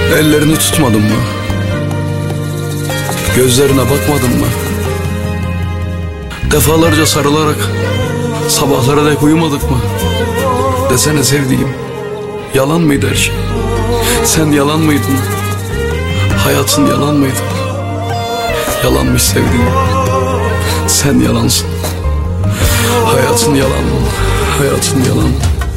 Ellerini tutmadın mı? Gözlerine bakmadın mı? Defalarca sarılarak sabahlara dek uyumadık mı? Desene sevdiğim, yalan mıydı her şey? Sen yalan mıydın? Hayatın yalan mıydı? Yalanmış sevdiğim. Sen yalansın. Hayatın yalan. Hayatın yalan.